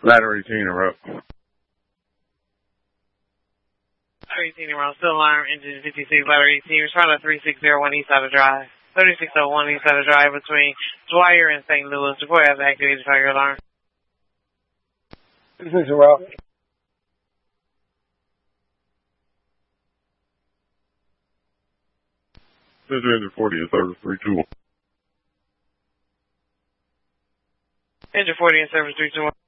Ladder 18 en route. Ladder 18 en route, still alarm, engine 56, ladder 18, respond to 3601 East Side of Drive. 3601 East Side of Drive between Dwyer and St. Louis. Before you have activated fire alarm. 36 en route. Engine 40 in service 321. Engine 40 in service 321.